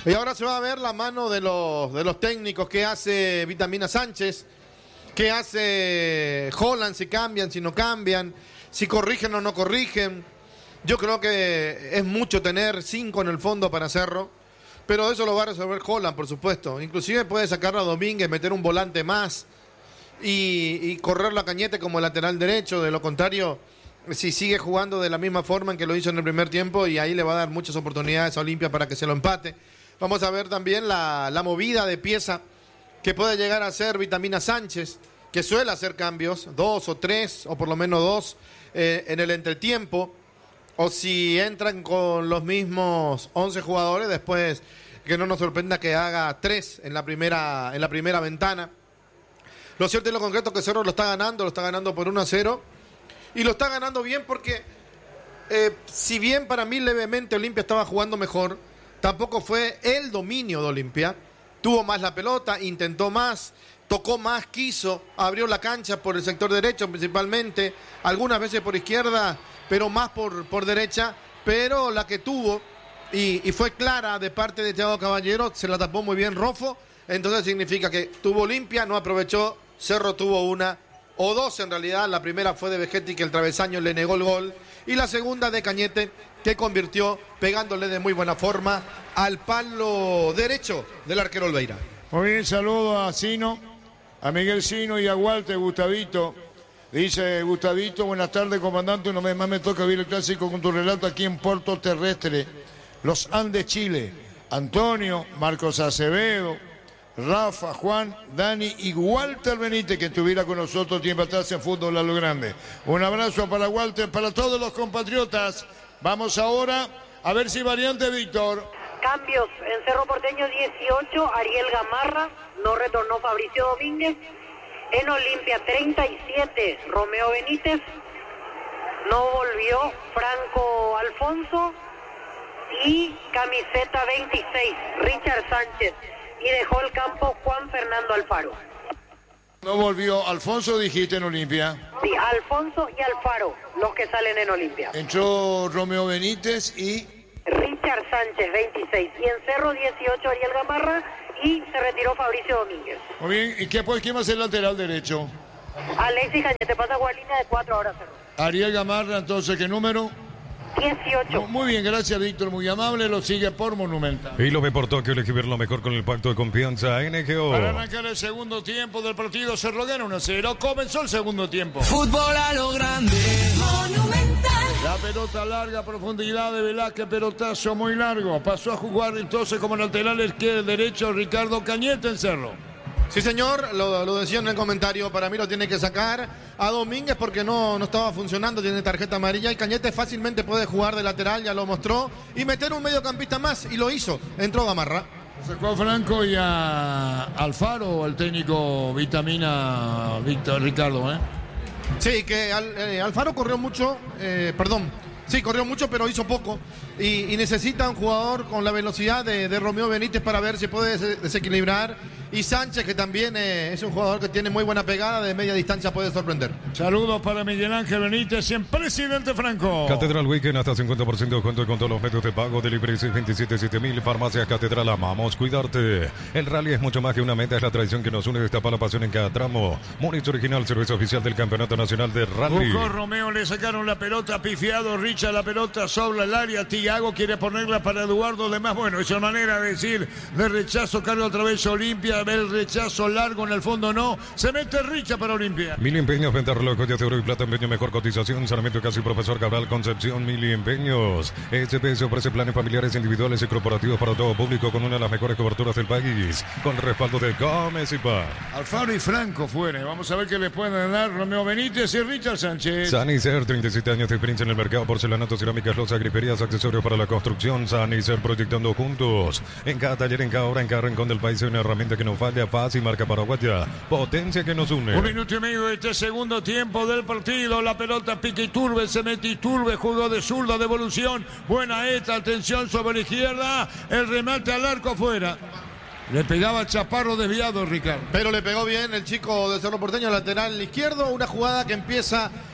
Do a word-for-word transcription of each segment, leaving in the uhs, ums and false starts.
Y ahora se va a ver la mano de los, de los técnicos, qué hace Vitamina Sánchez, qué hace Holland, si cambian, si no cambian, si corrigen o no corrigen. Yo creo que es mucho tener cinco en el fondo para Cerro, pero eso lo va a resolver Holland, por supuesto. Inclusive puede sacar a Domínguez, meter un volante más y, y correrlo a Cañete como lateral derecho. De lo contrario, si sigue jugando de la misma forma en que lo hizo en el primer tiempo, y ahí le va a dar muchas oportunidades a Olimpia para que se lo empate. Vamos a ver también la, la movida de pieza que puede llegar a hacer Vitamina Sánchez, que suele hacer cambios, dos o tres, o por lo menos dos, eh, en el entretiempo, o si entran con los mismos once jugadores, después que no nos sorprenda que haga tres en la primera, en la primera ventana. Lo cierto y lo concreto es que Cerro lo está ganando, lo está ganando por uno a cero, y lo está ganando bien porque, eh, si bien para mí levemente Olimpia estaba jugando mejor, tampoco fue el dominio de Olimpia. Tuvo más la pelota, intentó más, tocó más, quiso, abrió la cancha por el sector derecho principalmente, algunas veces por izquierda, pero más por, por derecha, pero la que tuvo y, y fue clara de parte de Thiago Caballero, se la tapó muy bien Rofo, entonces significa que tuvo Olimpia, no aprovechó, Cerro tuvo una o dos en realidad, la primera fue de Vegetti, que el travesaño le negó el gol, y la segunda de Cañete, que convirtió pegándole de muy buena forma al palo derecho del arquero Olveira. Muy bien, saludo a Sino, a Miguel Sino y a Walter Gustavito. Dice Gustavito, buenas tardes, comandante, una vez más me toca vivir el clásico con tu relato aquí en Puerto Terrestre, Los Andes, Chile. Antonio, Marcos Acevedo, Rafa, Juan, Dani y Walter Benítez, que estuviera con nosotros tiempo atrás en Fútbol a lo Grande. Un abrazo para Walter, para todos los compatriotas. Vamos ahora a ver si variante, Víctor. Cambios en Cerro Porteño, dieciocho, Ariel Gamarra, no retornó Fabricio Domínguez. En Olimpia, treinta y siete, Romeo Benítez, no volvió Franco Alfonso. Y camiseta veintiséis, Richard Sánchez. Y dejó el campo Juan Fernando Alfaro. No volvió Alfonso, dijiste, en Olimpia. Sí, Alfonso y Alfaro, los que salen en Olimpia. Entró Romeo Benítez y... Richard Sánchez, veintiséis. Y en Cerro, dieciocho, Ariel Gamarra. Y se retiró Fabricio Domínguez. Muy bien, ¿y qué, pues, quién va a ser el lateral derecho? Alexis Cañete, pasa a jugar línea de cuatro ahora, Cerro. Ariel Gamarra, entonces, ¿qué número? dieciocho. Muy bien, gracias, Víctor, muy amable, lo sigue por Monumental. Y lo ve por Tokio, elegí ver lo mejor con el pacto de confianza N G O. Para arrancar el segundo tiempo del partido, Cerro gana uno a cero, comenzó el segundo tiempo. Fútbol a lo grande, Monumental. La pelota larga, profundidad de Velázquez, pelotazo muy largo, pasó a jugar entonces como lateral izquierdo derecho Ricardo Cañete en Cerro. Sí, señor, lo, lo decía en el comentario, para mí lo tiene que sacar a Domínguez porque no, no estaba funcionando, tiene tarjeta amarilla, y Cañete fácilmente puede jugar de lateral, ya lo mostró, y meter un mediocampista más, y lo hizo, entró Gamarra. Sacó a Franco y a Alfaro, el técnico Vitamina Víctor Ricardo, ¿eh? Sí, que Al, eh, Alfaro corrió mucho, eh, perdón, sí, corrió mucho, pero hizo poco, y, y necesita un jugador con la velocidad de, de Romeo Benítez para ver si puede des- desequilibrar. Y Sánchez, que también eh, es un jugador que tiene muy buena pegada, de media distancia puede sorprender. Saludos para Miguel Ángel Benítez y en Presidente Franco. Catedral Weekend hasta cincuenta por ciento de descuento con todos los medios de pago. Delivery seis veintisiete siete mil. Farmacias Catedral, amamos cuidarte. El rally es mucho más que una meta, es la tradición que nos une, destapa la pasión en cada tramo. Moritz Original, cerveza oficial del Campeonato Nacional de Rally. Buscó Romeo, le sacaron la pelota, pifiado Richard, la pelota sobre el área. Tiago quiere ponerla para Eduardo, demás. Bueno, esa manera de decir de rechazo, carga otra vez Olimpia. El rechazo largo en el fondo, no. Se mete Richard para Olimpia. Mil empeños, venta relojes de oro y plata, empeño, mejor cotización. Sarmiento Casi, Profesor Cabral, Concepción, Mil empeños. S P S ofrece planes familiares, individuales y corporativos para todo público con una de las mejores coberturas del país. Con el respaldo de Gómez y Paz. Alfaro y Franco fuera. Vamos a ver qué le pueden dar Romeo Benítez y Richard Sánchez. Sanicer, treinta y siete años de experiencia en el mercado, porcelanato, cerámicas, loza, griperías, accesorios para la construcción. Sanicer, proyectando juntos. En cada taller, en cada obra, en cada rincón del país hay una herramienta que no falla. Paz y marca paraguaya. Potencia que nos une. Un minuto y medio de este segundo tiempo del partido. La pelota pica Iturbe, se mete Iturbe, jugó de zurda, devolución. Buena esta, atención sobre la izquierda. El remate al arco fuera. Le pegaba Chaparro desviado, Ricardo. Pero le pegó bien el chico de Cerro Porteño, lateral izquierdo. Una jugada que empieza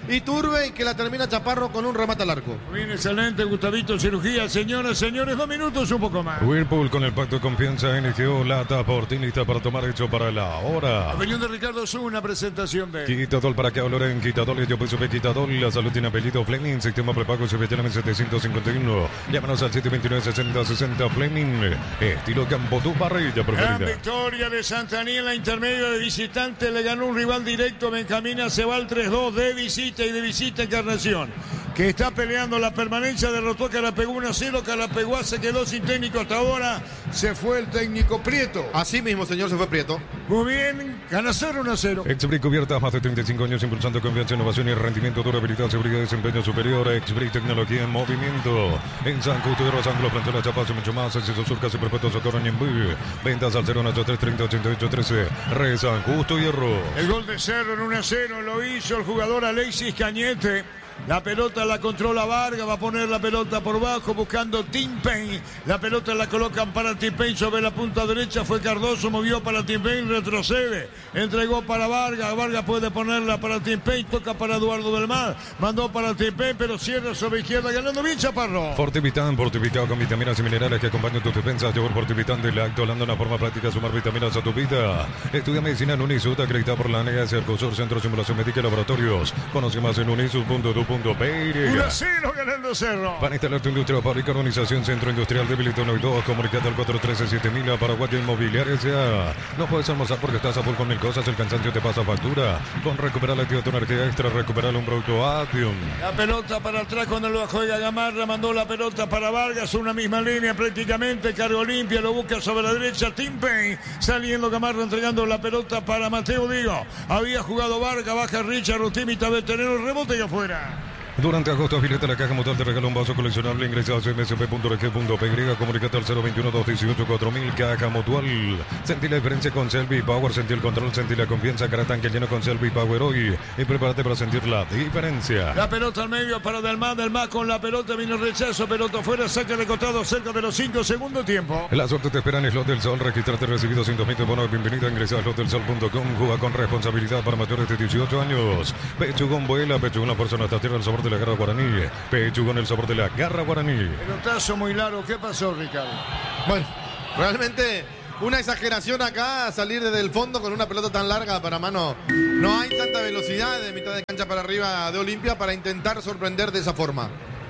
Iturbe y que la termina Chaparro con un remate al arco. Bien, excelente, Gustavito, cirugía. Señoras, señores, dos minutos, un poco más. Whirlpool con el pacto de confianza N G O, lata por ti, lista para tomar hecho para la hora. Opinión de Ricardo Zú, una presentación de... Quitadol para que valoren Quitadol, yo pienso que Quitadol, la salud tiene apellido Fleming, sistema prepago se ve en setecientos cincuenta y uno. Llámanos al siete dos nueve, sesenta sesenta Fleming, estilo Campo, tu parrilla Gran preferida. victoria de Santaní en la intermedia de visitante, le ganó un rival directo, Benjamín se va al tres dos de visita y de visita Encarnación, que está peleando la permanencia, derrotó a Carapegú uno a cero, Carapegú se quedó sin técnico hasta ahora, se fue el técnico Prieto. Así mismo, señor, se fue Prieto. Muy bien, gana cero uno a cero. Exbrick cubierta más de treinta y cinco años impulsando confianza, innovación y rendimiento, durabilidad, seguridad y desempeño superior. Exbrick tecnología en movimiento. En San Justo de Rosanglo, Plantel Chapazo, mucho más. Acceso Surca, y Perpetuo Socorro en Ñembú. Ventas al cero ocho tres treinta ochenta y ocho trece. Re San Justo Hierro. El gol de Cerro en uno a cero lo hizo el jugador Alexis Cañete. La pelota la controla Vargas, va a poner la pelota por bajo buscando Tim Payne. La pelota la colocan para Tim Payne sobre la punta derecha. Fue Cardoso, movió para Tim Payne, retrocede. Entregó para Vargas. Vargas puede ponerla para Tim Payne. Toca para Eduardo del Mar. Mandó para Tim Payne, pero cierra sobre izquierda. Ganando bien Chaparro. Fortivitán, fortificado con vitaminas y minerales que acompañan tus defensas. Yogur Fortivitán del acto, hablando de una forma práctica, sumar vitaminas a tu vida. Estudia medicina en Unisud, acreditada por la N S, Arcosur, Centro de Simulación Médica y Laboratorios. Conoce más en unisud punto edu punto pe. Un asilo ganando Cerro. Para instalar tu industria, fábrica, organización, centro industrial de Bilitón hoy dos, comunicate al cuatro uno tres siete mil a Paraguay Inmobiliaria S A. No puedes almorzar porque estás a full con mil cosas, el cansancio te pasa factura. Con recuperar la actividad tu energía extra, recuperar un producto Atium. La pelota para atrás cuando lo juega Gamarra, mandó la pelota para Vargas, una misma línea prácticamente, cargo limpia, lo busca sobre la derecha, Tim Payne, saliendo Gamarra entregando la pelota para Mateo Digo. Había jugado Vargas, baja Richard Rutimita de tener un rebote y afuera. Durante agosto, afiliate a la Caja Mutual, te regala un vaso coleccionable. Ingresa a c m s p punto r g punto p y, comunicate al cero veintiuno, doscientos dieciocho, cuatro mil. Caja Mutual. Sentí la diferencia con Selby Power, sentí el control, sentí la confianza. Cara tanque lleno con Selby Power hoy. Y prepárate para sentir la diferencia. La pelota al medio para Delmar, Delmar con la pelota, vino el rechazo, pelota fuera, saca de costado cerca de los cinco segundos tiempo. La suerte te espera en Slot del Sol. Registrate, recibido ciento veinte bonos. Bienvenido a ingresar a slot del sol punto com. Juega con responsabilidad para mayores de dieciocho años. Pechugón vuela, Pechugón la persona hasta tierra, el sabor de la garra guaraní. Pechugón, el sabor de la garra guaraní. Pelotazo muy largo. ¿Qué pasó, Ricardo? Bueno, realmente una exageración acá, salir desde el fondo con una pelota tan larga para mano. No hay tanta velocidad de mitad de cancha para arriba de Olimpia para intentar sorprender de esa forma.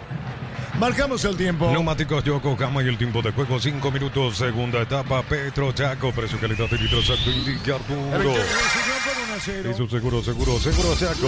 Marcamos el tiempo. Neumáticos Yokohama y el tiempo de juego cinco minutos. Segunda etapa, Petro Chaco. Precio, calidad de litro exacto indica Arturo. Y su seguro, seguro, seguro Chaco.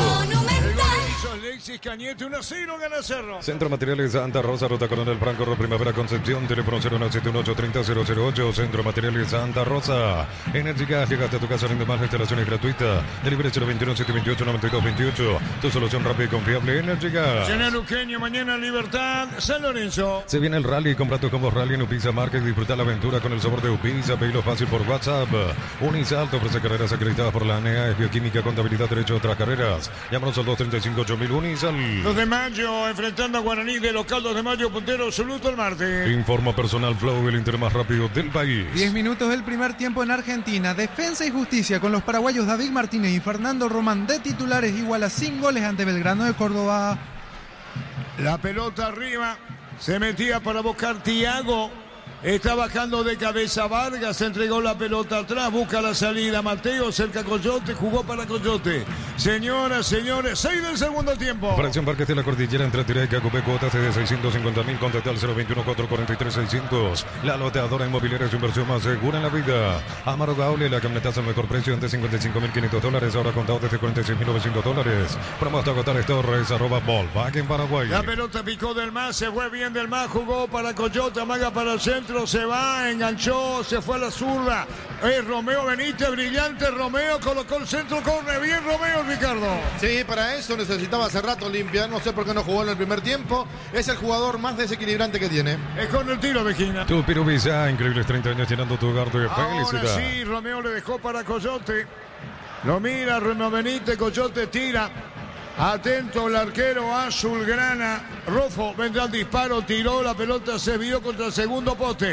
Alexis Cañete, uno a cero, gana Cerro. Centro Materiales Santa Rosa, Ruta Coronel Franco, Primavera Concepción. Teléfono cero nueve siete uno ocho tres cero cero ocho. Centro Materiales Santa Rosa. Energía, llegate a tu casa, rinde más, instalaciones gratuitas. Delivery cero veintiuno, setecientos veintiocho, noventa y dos veintiocho. Tu solución rápida y confiable, Energía. Llena Luqueño, mañana Libertad, San Lorenzo. Se viene el rally, compra tus combos rally en Upisa Market, disfruta la aventura con el sabor de Upisa, pedilo fácil por WhatsApp. Unisal te ofrece carreras acreditadas por la A N E A, es bioquímica, contabilidad, derecho a otras carreras. Llámanos al dos treinta y cinco, ocho mil. Unisal. dos de mayo, enfrentando a Guaraní de local, dos de mayo, puntero absoluto el martes. Informa Personal Flow, el Inter más rápido del país. diez minutos del primer tiempo en Argentina. Defensa y Justicia con los paraguayos David Martínez y Fernando Román de titulares, igual a sin goles ante Belgrano de Córdoba. La pelota arriba, se metía para buscar Tiago. Está bajando de cabeza Vargas, entregó la pelota atrás, busca la salida Mateo, cerca Coyote, jugó para Coyote. Señoras, señores, seis del segundo tiempo. Fracción Parques de la Cordillera, entre Tireca, Cupé, cuotas de seiscientos cincuenta mil, contacta al cero veintiuno, cuatrocientos cuarenta y tres, seiscientos. La loteadora inmobiliaria es su inversión más segura en la vida. Amaro Gaule, la camionetaza al mejor precio, antes cincuenta y cinco mil quinientos dólares, ahora contado desde cuarenta y seis mil novecientos dólares. Promo hasta agotar Torres, arroba Volkswagen Paraguay. La pelota picó del más, se fue bien del más, jugó para Coyote, amaga para el centro, se va, enganchó, se fue a la zurda. Es Romeo Benítez, brillante Romeo, colocó el centro, corre bien Romeo, Ricardo. Sí, para eso necesitaba hace rato Olimpia, no sé por qué no jugó en el primer tiempo. Es el jugador más desequilibrante que tiene. Es con el tiro, Vejina. Tu Pirubisa, increíbles treinta años llenando tu hogar de felicidad. Ahora sí, Romeo le dejó para Coyote. Lo mira Romeo Benítez, Coyote tira. Atento el arquero azulgrana. Rofo vendrá el disparo, tiró, la pelota se vio contra el segundo poste.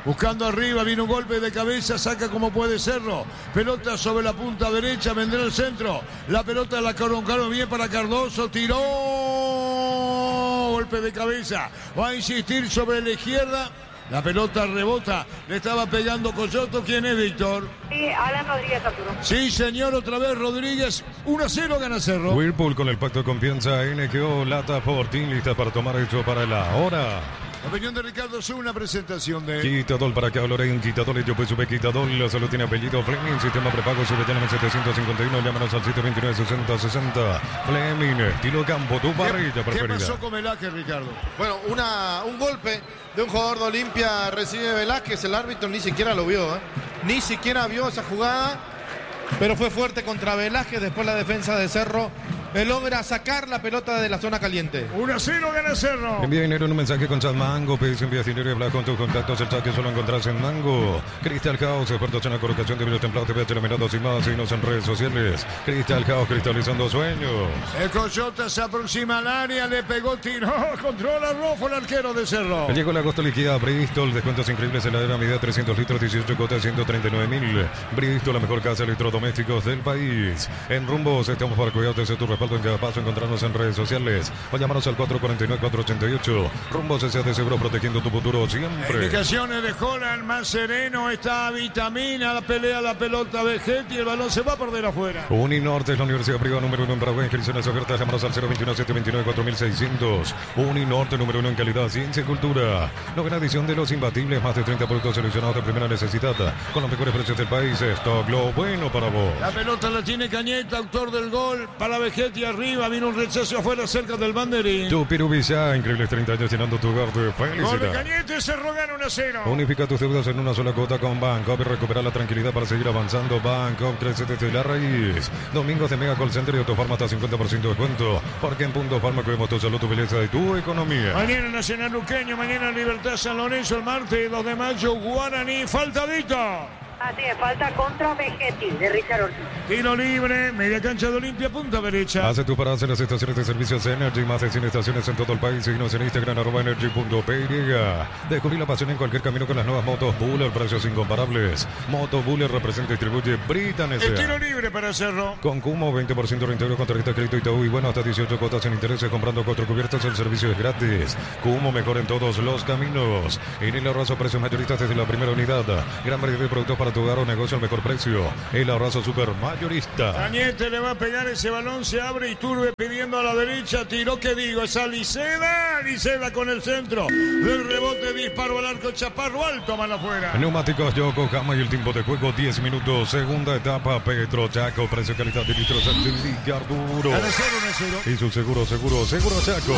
Buscando arriba, viene un golpe de cabeza, saca como puede serlo. Pelota sobre la punta derecha, vendrá el centro. La pelota la colocaron bien para Cardoso, tiró. Golpe de cabeza, va a insistir sobre la izquierda. La pelota rebota, le estaba pegando Coyoto. ¿Quién es, Víctor? Sí, Alan Rodríguez, Arturo. Sí, señor, otra vez Rodríguez. uno a cero gana Cerro. Whirlpool con el pacto de confianza. N K O Lata Fortín, lista para tomar hecho para la hora. Opinión de Ricardo, es una presentación de... Quitadol para que Loren, Quitadol, yo pues sube Quitadol, solo tiene apellido Fleming, sistema prepago, sube llama setecientos cincuenta y uno, llámanos al siete veintinueve sesenta sesenta. Fleming, estilo campo, tu parrilla preferida. ¿Qué pasó con Velázquez, Ricardo? Bueno, una, un golpe de un jugador de Olimpia recibe Velázquez, el árbitro ni siquiera lo vio, ¿eh? Ni siquiera vio esa jugada, pero fue fuerte contra Velázquez. Después la defensa de Cerro logra sacar la pelota de la zona caliente. uno a cero gana Cerro. Envía dinero en un mensaje con chat Mango. Pedís envía dinero y habla con tus contactos. El chat que solo encontrás en Mango. Cristal House, expertos en la colocación de vidrio templado. T V H, laminados y más. Síguenos en redes sociales. Cristal House, cristalizando sueños. El Coyota se aproxima al área, le pegó, tiró, controla Rofo, el arquero de Cerro. El Diego el agosto liquida Bristol. Descuentos increíbles en la heladera medida trescientos litros, dieciocho cotas, ciento treinta y nueve mil. Bristol, la mejor casa de electrodomésticos del país. En Rumbos estamos para cuidarte de tu respaldo en cada paso. Encontrarnos en redes sociales o llamarnos al cuatro cuatro nueve, cuatro ocho ocho. Rumbos S A de seguro, protegiendo tu futuro siempre. Indicaciones de Holland, más sereno, está Vitamina, la pelea la pelota Vegetti, el balón se va a perder afuera. Uninorte es la universidad privada número uno en Paraguay. Inscripciones abiertas, llamanos al cero veintiuno, setecientos veintinueve, cuatro mil seiscientos. Uninorte número uno en calidad, ciencia y cultura. Novena edición de Los Imbatibles, más de treinta productos seleccionados de primera necesidad, con los mejores precios del país. Stock, lo bueno para vos. La pelota la tiene Cañeta, autor del gol, para Vegetti arriba. Vino un rechazo afuera cerca del banderín. Tu Pirubilla, increíbles treinta años llenando tu hogar de felicidad. Gol de Cañete, se rogan uno a cero. Unifica tus deudas en una sola cuota con Bancopp y recupera la tranquilidad para seguir avanzando. Bancopp crece desde la raíz. Domingos de Mega Call Center y Autofarma hasta cincuenta por ciento de descuento. Porque en Punto Farma cuidamos tu salud, tu belleza y tu economía. Mañana Nacional Luqueño, mañana Libertad San Lorenzo, el martes dos de mayo, Guaraní, faltadito. Así es, falta contra Vegetti, de Richard Ortiz. Tiro libre, media cancha de Olimpia, punta derecha. Hace tu parada en las estaciones de servicios Energy, más de cien estaciones en todo el país. Síguenos en Instagram, arroba energy punto p y. Descubrí la pasión en cualquier camino con las nuevas motos Buller, precios incomparables. Moto Buller representa y distribuye Britan S A. El tiro libre para Cerro. Con Cumo, veinte por ciento reintegro con tarjeta de crédito Itaú y bueno, hasta dieciocho cuotas en intereses. Comprando cuatro cubiertas, el servicio es gratis. Cumo, mejor en todos los caminos. En el Arraso, precios mayoristas desde la primera unidad. Gran variedad de productos para tu hogar o negocio al mejor precio. El Arraso super mayorista. Cañete le va a pegar ese balón, se abre Iturbe pidiendo a la derecha, tiró, que digo, es Aliceda, Aliceda con el centro, del rebote, disparo al arco, Chaparro, alto, mano afuera. Neumáticos Yokohama y el tiempo de juego diez minutos, segunda etapa, Petro Chaco, precio calidad de litros de Arturo. Gana cero, no es cero. Y su seguro, seguro, seguro Chaco.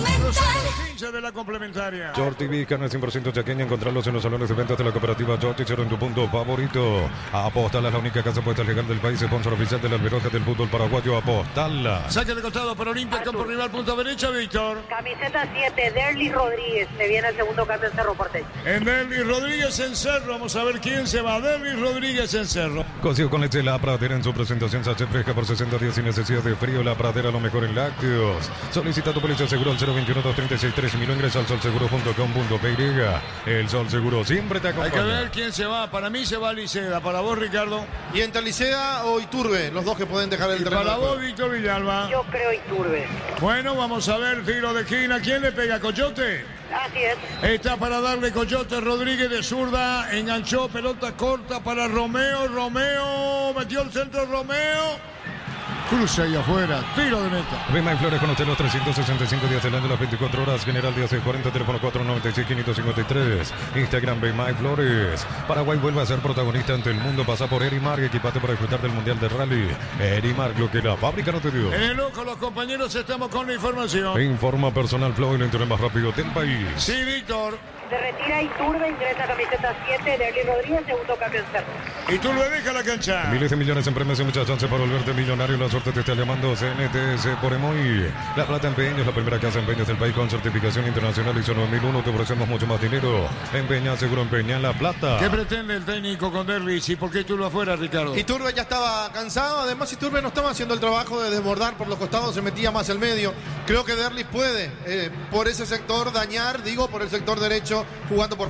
Los de la complementaria. Short T V, carne cien por ciento chaqueña, encontrarlos en los salones de ventas de la cooperativa Short y cero en tu punto favorito. Apostala, la única casa puesta legal del país, sponsor oficial de las Albirojas del fútbol paraguayo. Apostala. Saque de costado para Olimpia, campo rival, punta derecha, Víctor. Camiseta siete, Derly Rodríguez. Se viene el segundo cambio en Cerro Porteño. En Derly Rodríguez en Cerro. Vamos a ver quién se va. Derly Rodríguez en Cerro. Cocido con leche La Pradera en su presentación sachet fresca por sesenta días sin necesidad de frío. La Pradera, lo mejor en lácteos. Solicita tu póliza seguro al cero veintiuno, dos treinta y seis, tres mil. Ingresa al sol seguro punto com punto p y. El Sol Seguro siempre te acompaña. Hay que ver quién se va. Para mí se va Liceda. Para vos, Ricardo. Y entre Licea o Iturbe, los dos que pueden dejar el Y terreno. para vos, Víctor Villalba. Yo creo Iturbe. Bueno, vamos a ver, tiro de esquina. ¿Quién le pega? ¿Coyote? Así es. Está para darle Coyote, Rodríguez de zurda. Enganchó, pelota corta para Romeo. Romeo, metió el centro Romeo. Cruza ahí afuera, tiro de meta. Rima y Flores con usted los trescientos sesenta y cinco días del año, las veinticuatro horas. General Díaz cuarenta, teléfono cuatro noventa y seis, quinientos cincuenta y tres. Instagram Rima y Flores. Paraguay vuelve a ser protagonista ante el mundo. Pasa por Erimar y equipate para disfrutar del Mundial de Rally. Erimar, lo que la fábrica no te dio. En el ojo, los compañeros, estamos con la información. Informa Personal Flow, el internet más rápido del país. Sí, Víctor. Se retira Iturbe, ingresa camiseta siete, Derly Rodríguez, segundo cambio en Cerro. Y tú lo deja la cancha. Miles de millones en premios y muchas chances para volverte millonario. La suerte te está llamando. C N T S por Emoy. La Plata Empeños, la primera casa de empeños del país con certificación internacional I S O nueve mil uno. Te ofrecemos mucho más dinero. Empeña, seguro empeña La Plata. ¿Qué pretende el técnico con Derly? ¿Y por qué tú lo afuera, Ricardo? Iturbe ya estaba cansado. Además, Iturbe no estaba haciendo el trabajo de desbordar por los costados, se metía más al medio. Creo que Derly puede, eh, por ese sector, dañar, digo, por el sector derecho, jugando por fuera.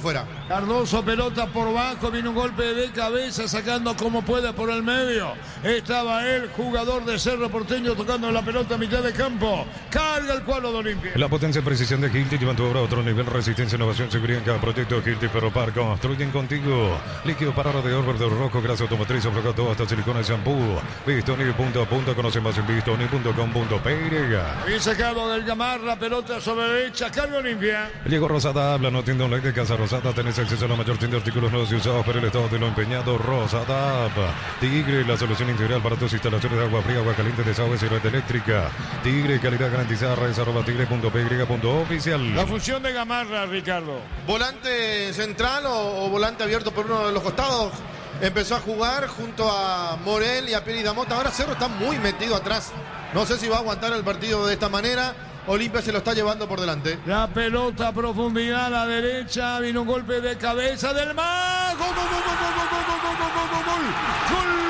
Cardoso, pelota por bajo, viene un golpe de cabeza, sacando como puede por el medio. Estaba el jugador de Cerro Porteño tocando la pelota a mitad de campo. Carga el cuadro de Olimpia. La potencia y precisión de Hilti llevan tu obra a otro nivel. Resistencia, innovación, seguridad en cada proyecto. Hilti Ferropar, construyen contigo. Líquido para radiador verde rojo, grasa automotriz, aflojado hasta silicona y shampoo. Bistoni punto a punto, conoce más en bistoni punto com punto pe. Bien sacado del Gamarra, pelota sobre derecha, carga Olimpia. Llegó Rosada, habla, no tienda online de Casa Rosada. Tenés acceso a la mayor tienda de artículos nuevos y usados por el estado de lo empeñado. Rosada, Tigre, la solución integral para tus instalaciones de agua fría, agua caliente, desagües y red eléctrica. Tigre, calidad garantizada, redes arroba tigre punto pe punto oficial. La función de Gamarra, Ricardo. Volante central o, o volante abierto por uno de los costados. Empezó a jugar junto a Morel y a Pérez Damota. Ahora Cerro está muy metido atrás. No sé si va a aguantar el partido de esta manera. Olimpia se lo está llevando por delante. La pelota a profundidad a la derecha. Vino un golpe de cabeza del Mar. ¡Gol, gol, gol, gol, gol, gol, gol, gol, gol, gol, gol! ¡Gol!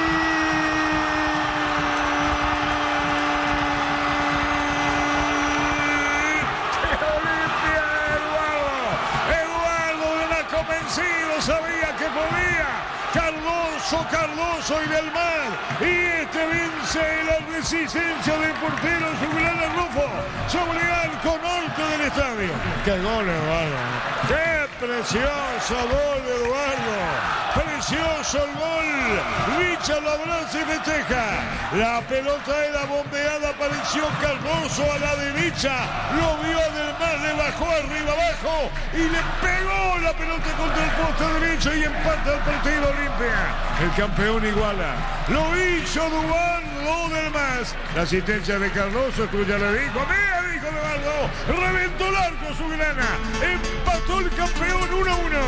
¡Olimpia, Eduardo! Eduardo era convencido, sabía que podía. Cardoso, Cardoso y del Mar. Y este vence la resistencia del portero Julián Rufo sobre el arco norte del estadio. ¡Qué gol, Eduardo! ¡Qué precioso gol, Eduardo! ¡Precioso el gol! Richard lo abraza y festeja. La pelota era bombeada, apareció Cardoso a la derecha. Lo vio del Mar, le bajó arriba abajo y le pegó la pelota contra el poste derecho y empata el partido Olimpia. El campeón iguala. Lo hizo Eduardo del Mas. La asistencia de Cardoso, tú ya le dijo. Mira, dijo Eduardo. Reventó el arco su grana. Empató el campeón uno a uno.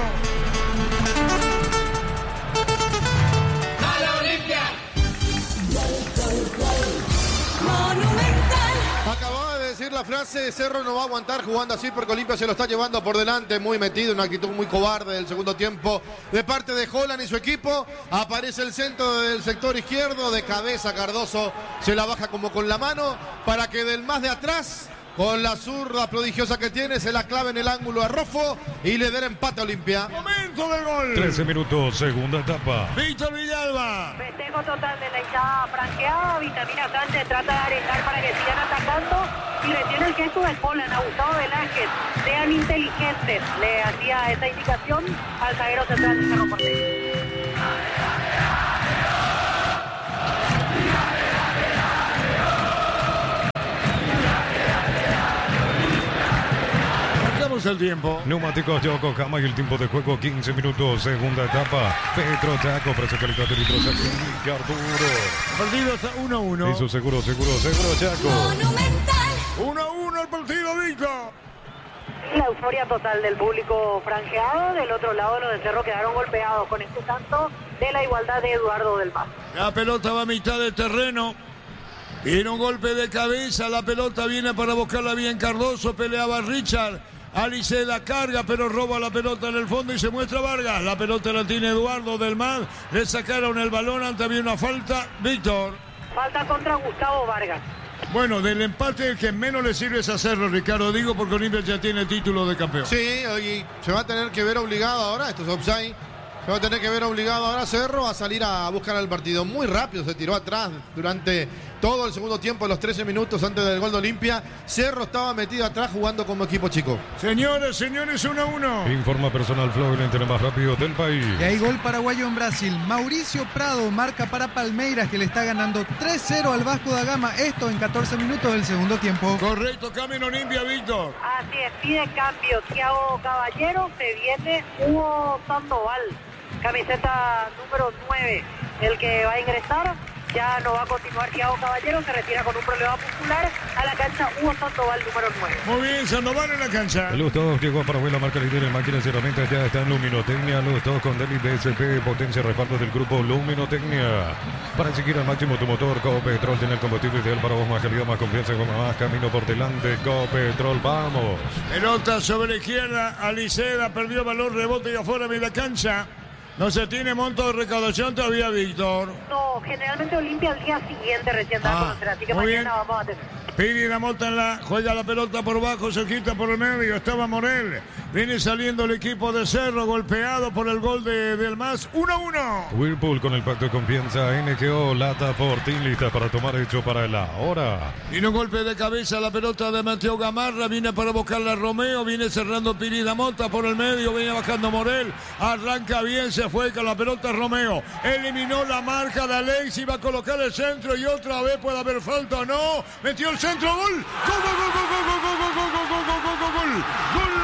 ¡A la Olimpia! Monumental. Acababa de decir la frase, Cerro no va a aguantar jugando así porque Olimpia se lo está llevando por delante, muy metido, una actitud muy cobarde del segundo tiempo de parte de Holland y su equipo. Aparece el centro del sector izquierdo, de cabeza Cardoso se la baja como con la mano para que del más de atrás, con la zurda prodigiosa que tiene, se la clave en el ángulo a Rofo y le dé empate a Olimpia. Momento del gol. trece minutos, segunda etapa. Víctor Villalba. Festejo total de la hinchada franqueada. Vitamina Sánchez trata de arengar para que sigan atacando. Y retiene el gesto de Holland a Gustavo Velázquez. Sean inteligentes. Le hacía esa indicación al zaguero central de Cerro Porteño. El tiempo. Neumáticos Yokohama y el tiempo de juego quince minutos, segunda etapa. Petro Chaco, precio calidad de litros aquí, Arturo. El partido está uno a uno. Eso seguro, seguro, seguro, Chaco. Monumental. uno a uno el partido, Víctor. La euforia total del público franqueado. Del otro lado los de Cerro quedaron golpeados con este tanto de la igualdad de Eduardo del Mar. La pelota va a mitad de terreno. Viene un golpe de cabeza. La pelota viene para buscarla bien Cardoso. Peleaba Richard. Alice la carga, pero roba la pelota en el fondo y se muestra Vargas. La pelota la tiene Eduardo del Mar. Le sacaron el balón, antes había una falta. Víctor. Falta contra Gustavo Vargas. Bueno, del empate el que menos le sirve es hacerlo, Ricardo. Digo porque Olimpia ya tiene título de campeón. Sí, y se va a tener que ver obligado ahora, esto es offside. Se va a tener que ver obligado ahora Cerro a salir a buscar el partido. Muy rápido, se tiró atrás durante todo el segundo tiempo, los trece minutos antes del gol de Olimpia. Cerro estaba metido atrás jugando como equipo chico. Señores, señores, uno a uno. Informa Personal Flow, el entrenador más rápido del país. Y hay gol paraguayo en Brasil. Mauricio Prado marca para Palmeiras, que le está ganando tres cero al Vasco da Gama. Esto en catorce minutos del segundo tiempo. Correcto, cambio en Olimpia, Víctor. Así es, pide cambio Thiago Caballero. Se viene Hugo Sandoval. Camiseta número nueve, el que va a ingresar. Ya no va a continuar Thiago Caballero, se retira con un problema muscular. A la cancha Hugo Sandoval, número nueve. Muy bien, Sandoval en la cancha. Los dos llegó a Paraguay, la marca líder en máquinas y herramientas. Ya está en Luminotecnia. Los dos con Deli B S P, potencia respaldo del grupo Luminotecnia. Para seguir al máximo tu motor, Copetrol tiene el combustible ideal para vos. Más calidad, más confianza, con más camino por delante. Copetrol, vamos. Pelota sobre la izquierda. Aliceda perdió balón, rebote y afuera de la cancha. No se tiene monto de recaudación todavía, Víctor. No, generalmente Olimpia al día siguiente recién da a Ah, conocer, así que muy mañana bien. vamos a tener. Piri la mota en la, juega la pelota por bajo, cerquita por el medio, estaba Morel. Viene saliendo el equipo de Cerro, golpeado por el gol de Del Mas. uno a uno. Whirlpool con el pacto de confianza. N G O, Lata Fortín, lista para tomar hecho para la hora. Viene un golpe de cabeza la pelota de Mateo Gamarra. Viene para buscarla Romeo. Viene cerrando Pirida Mota por el medio. Viene bajando Morel. Arranca bien, se fue con la pelota Romeo. Eliminó la marca de Alexis. Va a colocar el centro y otra vez puede haber falta o no. Metió el centro. Gol. Gol, gol, gol, gol, gol, gol, gol, gol, gol, gol, gol, gol, gol, gol.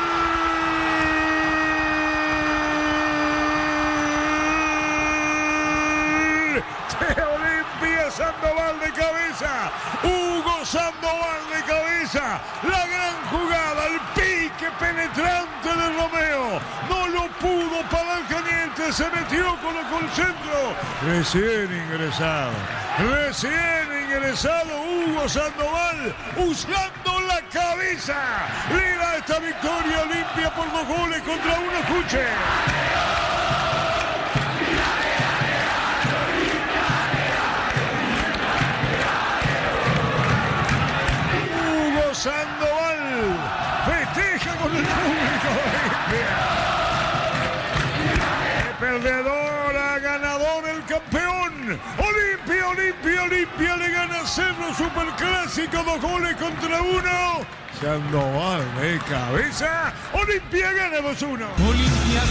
De Olimpia, Sandoval de cabeza, Hugo Sandoval de cabeza, la gran jugada, el pique penetrante de Romeo, no lo pudo parar Caliente, se metió, colocó el centro, recién ingresado, recién ingresado Hugo Sandoval, usando la cabeza, le da esta victoria Olimpia por dos goles contra uno. Escuche. Sandoval festeja con el público de Olimpia. Perdedor a ganador el campeón. Olimpia, Olimpia, Olimpia le gana Cerro Superclásico, dos goles contra uno. Sandoval de cabeza. Olimpia gana dos uno. Olimpia